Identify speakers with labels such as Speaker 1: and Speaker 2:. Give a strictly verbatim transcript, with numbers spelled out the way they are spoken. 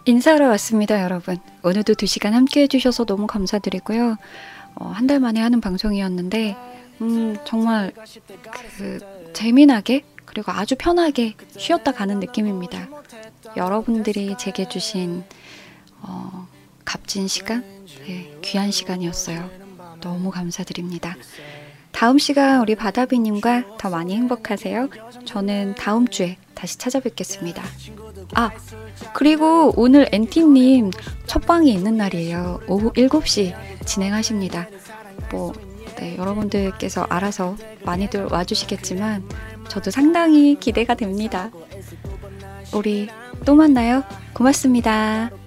Speaker 1: 인사하러 왔습니다, 여러분. 오늘도 두 시간 함께 해주셔서 너무 감사드리고요. 어, 한 달 만에 하는 방송이었는데 음, 정말 그 재미나게 그리고 아주 편하게 쉬었다 가는 느낌입니다. 여러분들이 제게 주신 어, 값진 시간, 네, 귀한 시간이었어요. 너무 감사드립니다. 다음 시간 우리 바다비님과 더 많이 행복하세요. 저는 다음 주에 다시 찾아뵙겠습니다. 아, 그리고 오늘 엔티님 첫방이 있는 날이에요. 오후 일곱 시 진행하십니다. 뭐, 네, 여러분들께서 알아서 많이들 와주시겠지만 저도 상당히 기대가 됩니다. 우리 또 만나요. 고맙습니다.